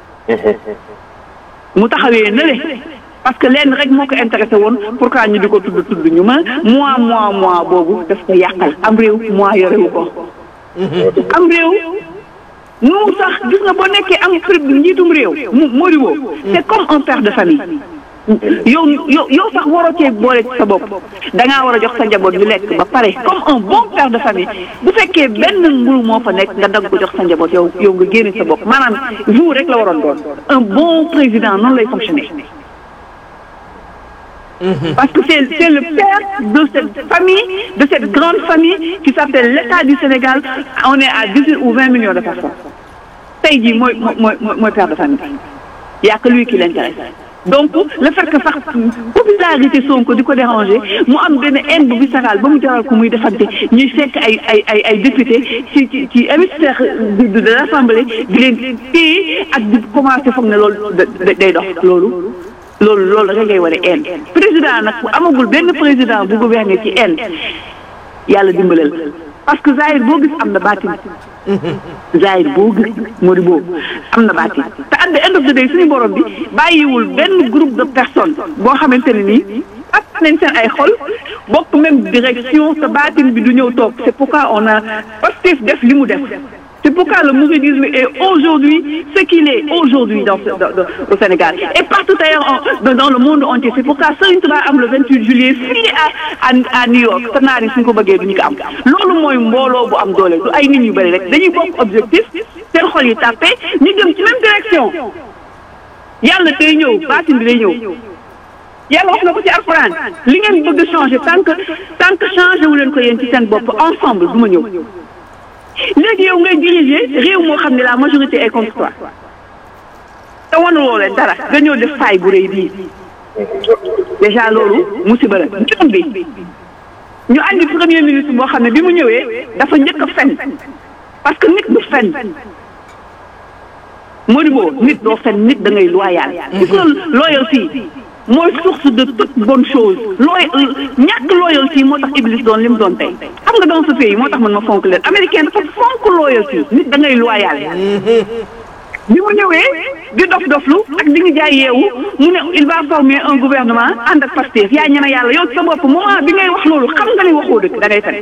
mu taxawee na le parce que lenn rek moo ko intéressé woon pourquoi ñu di ko tudd tudd ñu ma mois mois mois boobu daf ko yàqal am réew mois yorewu ko am réew nu sax gis nga boo nekkee am prix njiitum réew mu Modibo c'est comme un père de famille yow yow yow sax waroo cee boole ci sa bopp da ngaa war a jox sa njaboot ñu lekk ba pare comme un bon père de famille bu fekkee benn mburu moo fa nekk nga dagg ko jox sa njaboot yow yow nga génne sa bopp maanaam vous rek la waroon doon un bon président noonu lay fonctionner parce que c'est c'est le père de cette famille de cette grande famille qui s'appelle l'État du Sénégal on est à dix-huit ou vingt millions de personnes tey jii mooy mooy mooy père de famille y a que lui qui l'intéresse donc le fait que sax popularité Sonko di ko déranger mu am benn haine bu viscérale ba mu jaral ko muy defante ñuy fekk ay ay ay ay député ci ci ci hémicycle de de l'Assemblée di leen téye ak di commencer foog ne loolu day dox loolu loolu loolu rek ngay war a haine président nag bu amagul benn président bu gouverner ci haine yàlla dimbalal parce que Zahir boo gis am na baatin Zahir boo gis Modibo am na baatin te at the end of the day suñu borom bi bàyyiwul benn groupe de personnes boo xamante ne nii ak nañ seen ay xol bokk même direction te baatin bi du ñëw toog c'est pourquoi on a Pastef def li mu def c'est pourquoi le mouridisme est aujourd'hui ce qu'il est aujourd'hui dans, dans, dans au Sénégal et partout ailleurs en, dans le monde entier c'est pourquoi Serigne Touba am le vingt-huit juillet fii à à New York te naar yi suñ ko bëggee duñu ko am loolu mooy mbooloo bu am doole du ay nit ñu bëri rek dañuy bokk objectif seen xol yi tàppe ñu jëm ci même direction yàlla tey ñëw baatin bi day ñëw yàlla wax na ko ci Alxuraan li ngeen bëgg a changer tant que tant que changé wu leen ko yéen ci seen bopp ensemble du ma ñëw léegi yow ngay diriger réew moo xam ne la majorité est contre toi te wanuloo leen dara nga ñëw def faay bu rëy bii déjà loolu musiba la ñoom bi ñu andi premier ministre boo xam ne bi mu ñëwee dafa njëkk a fen parce que nit du fen Modibo nit doo fen nit da ngay loyal gis nga loyauté mooy source de toute bonne chose looy ñàkk loyauté moo tax Iblis doon li mu doon tey xam nga dans ce pays moo tax man ma fonk leen américain dafa fonk loyauté nit da ngay loyal bi mu ñëwee di dof doflu ak di nga jaay yeewu mu ne il va former un gouvernement ànd ak Pastef yaa ñeme yàlla yow sa bopp moment bi ngay wax loolu xam nga ni waxoo dëgg da ngay fen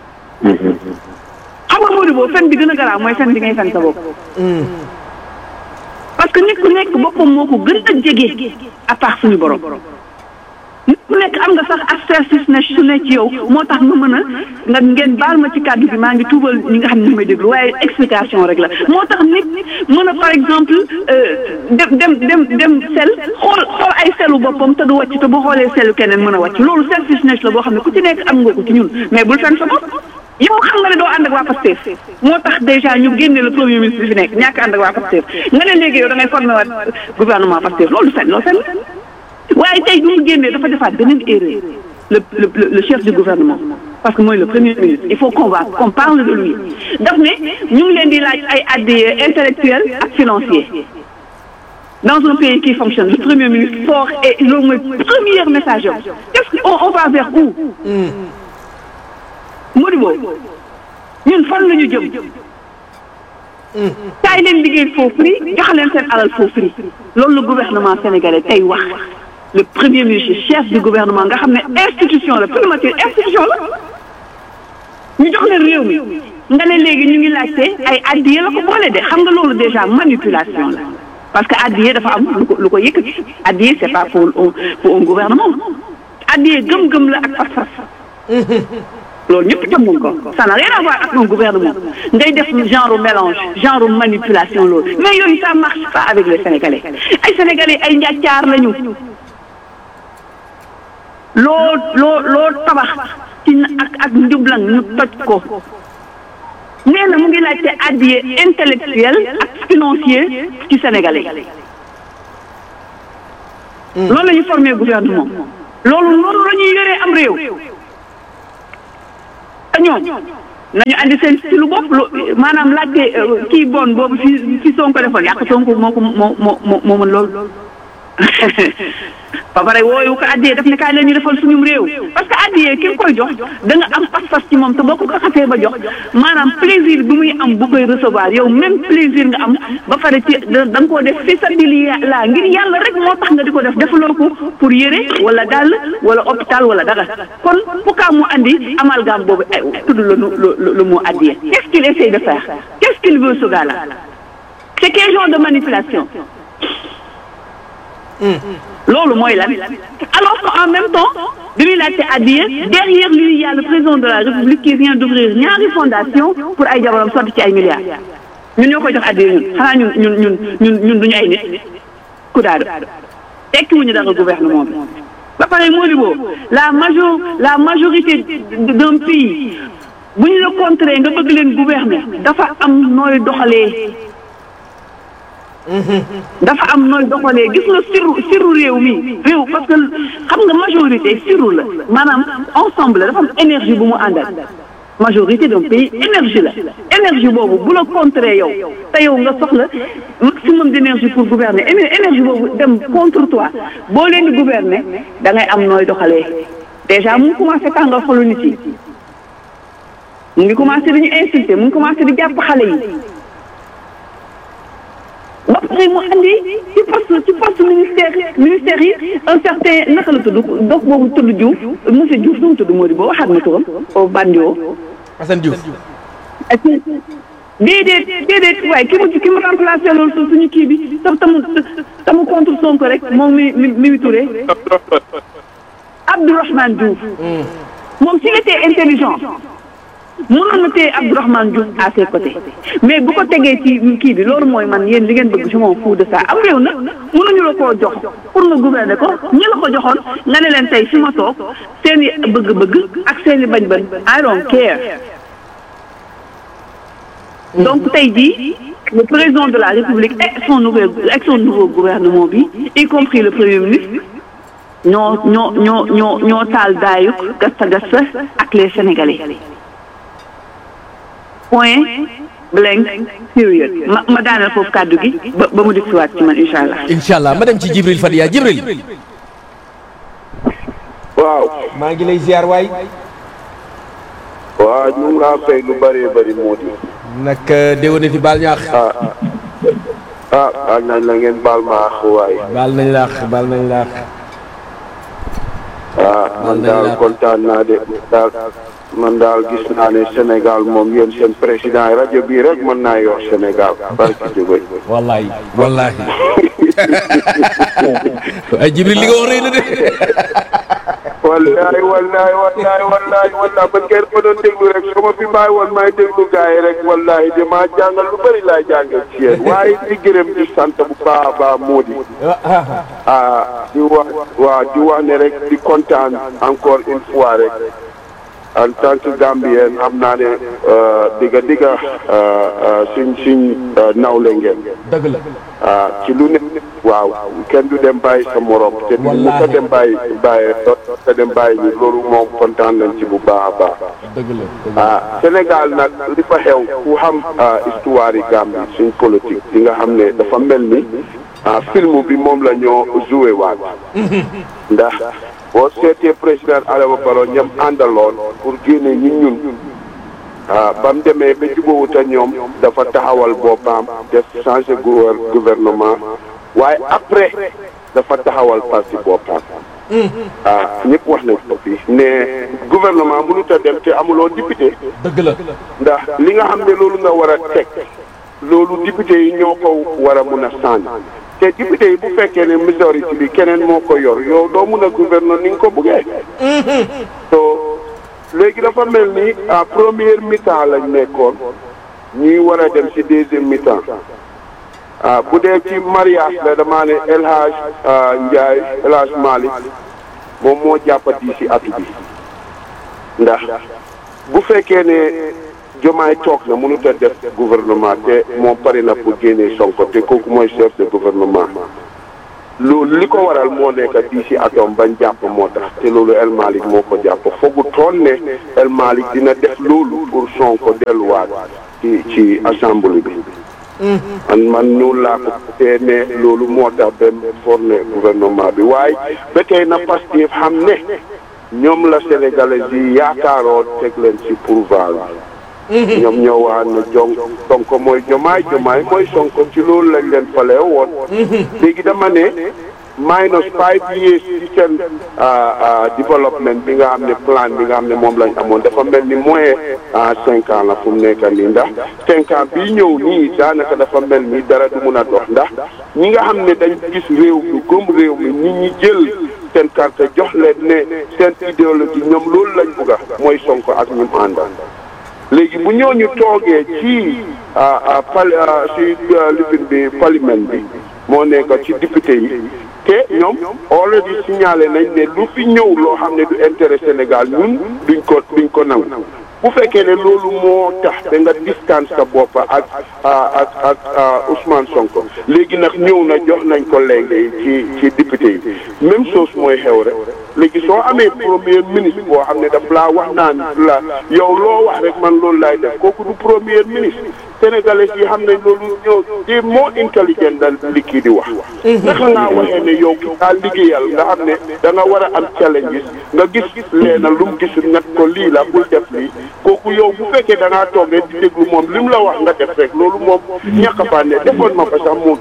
xam nga Modibo fen bi gën a garaaw mooy fen bi ngay fen sa bopp parce que nit ku nekk boppam moo ko gën a jege à part suñu borom nit ku nekk am nga sax assertif ne su ne ci yow moo tax nga mën a nga ngeen baal ma ci kàddu bi maa ngi tuubal ñi nga xam ne ñu may déglu waaye explication rek la moo tax nit mën a par exemple dem dem dem dem sel xool xool ay selu boppam te du wàcc te bu xoolee selu keneen mën a wàcc loolu selfishness la boo xam ne ku ci nekk am nga ko ci ñun mais bul fen sa bopp yow xam nga ne doo ànd ak waa Pastef moo tax déjà ñu génne le premier ministre bi fi nekk ñàkk ànd ak waa Pastef nga ne léegi yow da ngay former waat gouvernement Pastef loolu fen loolu fen waaye tey bi mu génnee dafa defaat beneen erreur le le le chef du gouvernement parce que mooy le premier ministre il faut qu'on va qu'on parle de lui daf ne ñu ngi leen di laaj ay addiya intellectuel ak financier dans un pays qui fonctionne le premier ministre fort et loolu mooy premier message am qu'est-ce qu'on on va vers où Modibo ñun fan la ñu jëm kaay leen liggéey foofu free jox leen seen alal foofu free loolu le gouvernement sénégalais tey wax le premier ministre chef du gouvernement nga xam ne institution la primature institution la ñu jox leen réew mi nga ne léegi ñu ngi laajte ay addiye la ko boole de xam nga loolu déjà manipulation la parce que addiye dafa am lu ko lu ko yëkkati addiye c'est pas pour pour un gouvernement addiye gëm-gëm la ak fas-fas loolu ñëpp tam nañ ko ça n'a rien à voir ak un gouvernement ngay def genre mélange genre manipulation loolu mais yooyu ça marche pas avec les Sénégalais ay Sénégalais ay njàccaar lañu loo loo loo tabax ci ak ak njublang ñu toj ko nee na mu ngi laajte addiye intellectuel ak financier ci sénégalais loolu la ñu formé gouvernement loolu loolu la ñuy yoree am réew te ñoom nañu andi seen ci lu bopp lu maanaam laajte kii bon boobu fi fi Sonko defoon yàq Sonko moo ko moo moo moo mën loolu ba pare wooyu ko addiyee daf ne kaay la ñu defal suñum réew parce que addiyee ki nga koy jox da nga am pas-pas ci moom te boo ko ko xasee ba jox maanaam plaisir bi muy am bu koy recevoir yow même plaisir nga am ba pare ci da nga koo def fi sabilillah ngir yàlla rek moo tax nga di ko def defaloo ko pour yére wala dàll wala hôpital wala dara kon pourquoi mu andi amalgame boobu ay tudd la lu lu mu addiyee qu'est-ce qu'il essaie de faire qu'est-ce qu'il veut ce gars-là c'est quel genre de manipulation loolu mooy lan alors qu'en même temps bi muy laajte addiya derrière lui il y a le président de la République qui vient d'ouvrir ñaari fondation pour ay jabaram sotti ci ay milliards ñun ñoo koy jox addiya ñun xanaa ñun ñun ñun ñun ñun duñu ay nit ku daadu tekki wuñu dara gouvernement bi ba pare moo di boo la major la majorité d'un pays bu ñu la contrer nga bëgg leen gouverner dafa am nooy doxalee dafa am nooy doxalee gis nga siru siru réew mi réew parce que xam nga majorité siru la maanaam ensemble la dafa am énergie bu mu àndal majorité d'un pays énergie la énergie boobu bu la contrer yow te yow nga soxla maximum d'énergie pour gouverner énergie boobu dem contre toi boo leen di gouverner da ngay am nooy doxalee déjà mu ngi commencé tàngal xolu nit yi mu ngi commencé di ñu insulter mu ngi commencé di jàpp xale yi ba pare mu andi ci poste ci poste ministère ministère yi un certain naka la tudd dox boobu tudd Diouf monsieur Diouf nu mu tudd moo di boo waxaat ma turam au bandio Assane Diouf déedéet déedéet waaye ki mu ki mu remplacé loolu suñu kii bi tam tamu tamu contre Sonko rek moom mi mi mi Touré Abdourahmane Diouf moom s'il était intelligent mënoon na téye Abdourahmane Diouf à ses côtés mais bu ko tegee ci kii bi loolu mooy man yéen li ngeen bëgg je m'en fous de ça am réew nag mënuñu la koo jox pour nga gouverner ko ñi la ko joxoon nga ne leen tey fi ma toog seen i bëgg-bëgg ak seen i bañ-bañ I don't care donc tey jii le président de la République et son nouveau ak son nouveau gouvernement bi y compris le premier ministre ñoo ñoo ñoo ñoo ñoo taal daayuk gasta gasta ak les Sénégalais point blank period ma ma daaneel foofu kàddu gi ba ba mu dikkuwaat ci man incha allah. incha allah ma dem ci Jibril Fadiya Jibril. waaw. maa ngi lay ziar waay. waaw ñu ngi laa fay lu bëree bëri moo di. nag déwénati baal ñaax. ah ah baal nañ la ngeen baal ma àq waay. baal nañ la àq baal nañ la àq. ah man daal kontaan naa de daal. man daal gis naa ne Sénégal moom yéen seen président yi rajo bii rek mën naa yor Sénégal barki jógoy wallahi wallahi ay Jibril li nga wax rëy na de wallahi wallahi wallahi wallahi wallahi ba ngeen ma doon déglu rek su ma fi bàyyi woon may déglu gars yi rek wallahi damaa jàngal lu bëri laay jàngal ci yéen waaye di gërëm di sant bu baax a baax moo di ah di wax waaw di wax ne rek di kontaan encore une fois rek en tant que Gambien xam naa ne digga digga suñ suñ nawle ngeen. dëgg la. ci lu ne waaw kenn du dem bàyyi sa morom. te du mu ko dem bàyyi bàyyi ko dem bàyyi ñu loolu moom kontaan nañ ci bu baax a baax. dëgg la ah Sénégal nag li fa xew ku xam histoire yi Gambie suñ politique di nga xam ne dafa mel ni film bi moom la ñoo joué waat. ndax. boo seetee président Adama Barrow ñam àndaloon pour génne ñi ñun ah ba mu demee ba jubóowut ak ñoom dafa taxawal boppam def changé gouvernement waaye après dafa taxawal parti boppam. ah ñëpp wax nañ ko fii ne gouvernement mënut a dem te amuloo député. dëgg la ndax li nga xam ne loolu nga war a teg loolu député yi ñoo ko war a mun a sànni. te député yi bu fekkee ne majorité bi keneen moo ko yor yow doo mun a gouverner ni nga ko buggee. so léegi dafa mel ni à première mi-temps lañ nekkoon ñuy war a dem ci deuxième mi-temps ah bu dee ci mariage la damaa ne El Hadj Ndiaye El Hadj Malick moom moo jàppati ci atu bi ndax bu fekkee ne Diomaye toog na mënut a def gouvernement te moom pare na pour génnee Sonko te kooku mooy chef de gouvernement loolu li ko waral moo nekk di si atom bañ jàpp moo tax te loolu El Malick moo ko jàpp foogu toon ne El Malick dina def loolu pour Sonko delluwaat ci ci assemblée bi man man noonu laa ko tee ne loolu moo tax ba formé gouvernement bi waaye ba tey na Pastef xam ne ñoom la sénégalais yi yaakaaroon teg leen ci pouvoir bi ñoom ñoo waa ne jong Sonko mooy Diomaye Diomaye mooy Sonko ci loolu lañ leen falee woon léegi dama ne minus five years ci seen développement bi nga xam ne plan bi nga xam ne moom lañ amoon dafa mel ni moins cinq ans la fu mu nekk nii ndax cinq ans bii ñëw nii daanaka dafa mel ni dara du mun a dox ndax ñi nga xam ne dañ gis réew mi gëm réew mi nit ñi jël seen carte jox leen ne seen idéologie ñoom loolu lañ bugga mooy Sonko ak ñum àndal léegi bu ñooñu toogee ci pal ci lifin bi parlement bi moo nekk ci député yi te ñoom already signalé nañ ne lu fi ñëw loo xam ne du intérêt Sénégal ñun duñ ko duñ ko nangu bu fekkee ne loolu moo tax da nga distance sa bopp ak ak ak Ousmane Sonko léegi nag ñëw na jox nañ ko léegi ci ci député yi même chose mooy xew rek léegi soo amee premier ministre boo xam ne daf laa wax naan la yow loo wax rek man loolu laay def kooku du premier ministre sénégalais yi xam nañ loolu ñëw di moo intelligent dal li kii di wax naka ngaa waxee ne yow ki daa liggéeyal nga xam ne da nga war a am challenges nga gis leena lu mu gisul nag ko lii la bul def lii kooku yow bu fekkee da ngaa toog rek di déglu moom li mu la wax nga def rek loolu moom ñàkk a fànne defoon ma ko sax moo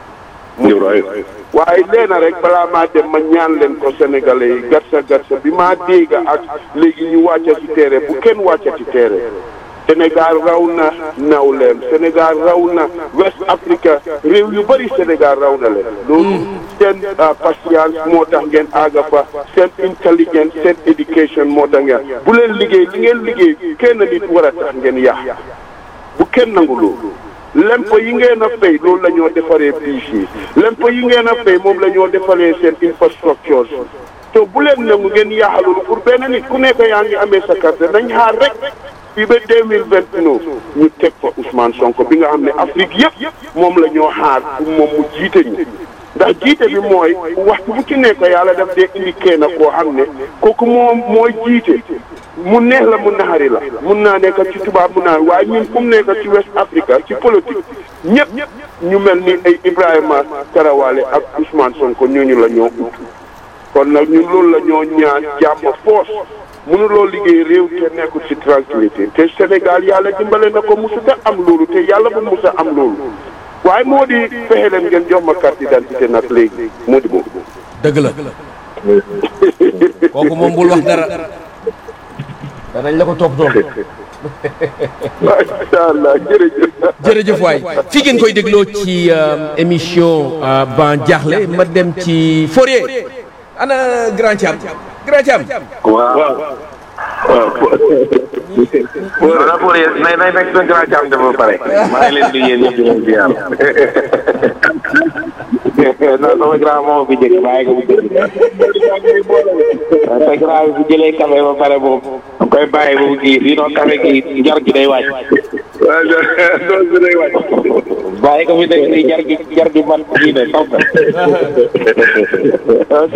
gën waaye leena rek balaa maa dem ma ñaan leen ko sénégalais yi gatsa gatsa bi maa dégg ak léegi ñu wàcca ci terrain bu kenn wàcca ci terrain Sénégal raw na nawleem Sénégal raw na West Africa réew yu bëri Sénégal raw na leen loolu seen patience moo tax ngeen àgga fa seen intelligence seen éducation moo tax ngeen bu leen liggéey li ngeen liggéey kenn nit war a tax ngeen yàq bu kenn nangu loolu lempo yi ngeen a fay loolu la ñoo defaree piis yi lempo yi ngeen a fay moom la ñoo defaree seen infrastructure te bu leen nangu ngeen yaaxal loolu pour benn nit ku nekk yaa ngi amee sa carte nañ xaar rek fii ba deux mille vingt neuf ñu teg fa Ousmane Sonko bi nga xam ne Afrique yëpp moom la ñoo xaar pour moom mu jiite ñu ndax jiite bi mooy waxtu bu ci nekk yàlla daf dee indi kenn koo xam ne kooku moom mooy jiite mu neex la mu naxari la mun naa nekk ci tubaab mun naa waaye ñun fu mu nekk ci West Africa ci politique ñëpp ñu mel ni ay Ibrahima Tarawale ak Ousmane Sonko ñooñu la ñoo ut kon nag ñun loolu la ñoo ñaan jàmm force mënuloo liggéey réew te nekkul ci tranquillité te Sénégal yàlla dimbale na ko musuta am loolu te yàlla bu musa am loolu waaye moo di fexe leen ngeen jox ma carte d'identité nag léegi moo di boobu. dëgg la kooku moom bul wax dara danañ la ko topp doon. macha allah jërëjëf. jërëjëf waay fii ngeen koy dégloo ci émission Ban Diakhli ma dem ci Fourier ana Grand Thiam Grand Thiam. waaw waaw. voilà Fourier nay nay fekk sa Grand Thiam dafa pare maa ngi leen di yéen ñëpp di leen ziar. non sama grand moom fi jëkk bàyyi ko bu jëkk sa grand bi bu jëlee café ba pare boobu da koy bàyyi ba mu kii sinon café gi jar gi day wàcc. waaw loolu bi day wàcc. bàyyi ko fi nekk nii jar gi jar gi man kii ne toog na. ok.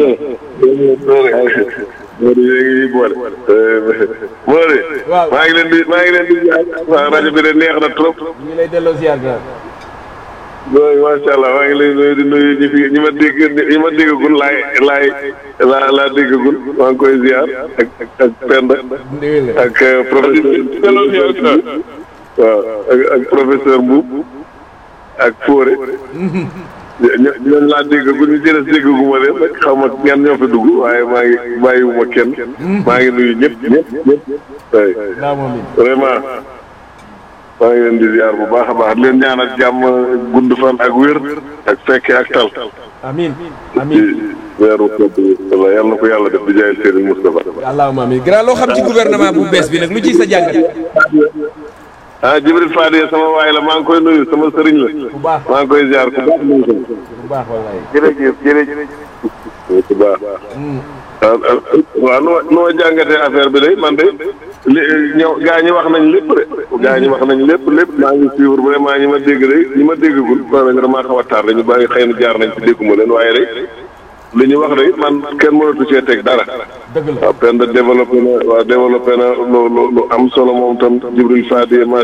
Mody yéen ngi boole. Mody. waaw maa ngi leen di maa ngi leen di ziar. waaw rajo bi de neex na trop. ñu ngi lay delloo ziar bi. oui macha allah maa ngi lay nuyu di nuyu ñi fi ñi ma dégg ñi ma déggagul laay laay laa laa déggagul maa ngi koy ziar ak ak Penda. ak professeur waaw ak ak professeur Mbuub ak Fodé. ñooñu laa déggagul ñu jëlee déggaguma leen rek xaw ma ñan ñoo fi dugg waaye maa ngi bàyyiwuma kenn. maa ngi nuyu ñëpp ñëpp ñëpp. vraiment. maa ngi leen di ziar bu baax a baax leen ñaanal jàmm gudd fan ak wér ak fekke ak tal. amiin amiin weeru kott bi walla yal na ko yàlla def di jaay Serigne Moustapha. allahumma amiin grand loo xam ci gouvernement bu bees bi nag lu ci sa jàngat. ah Jibril Fadi sama waay la maa ngi koy nuyu sama sëriñ la. bu baax maa ngi koy ziar ku baax. bu baax wallaay. jërëjëf jërëjëf. ku baax. waaw noo noo jàngatee affaire bi de man de li ñëw gaa ñi wax nañ lépp de gaa ñi wax nañ lépp lépp maa ngi suivre vraiment ñi ma dégg de ñi ma déggagul maa ngi damaa xaw a tardé ñu bàyyi xëy na jaar nañ ci dégguma leen waaye de li ñu wax de man kenn mënatu cee teg dara. dëgg la waaw pen de développé na waaw développé na lu lu lu am solo moom tam Jibril Fadi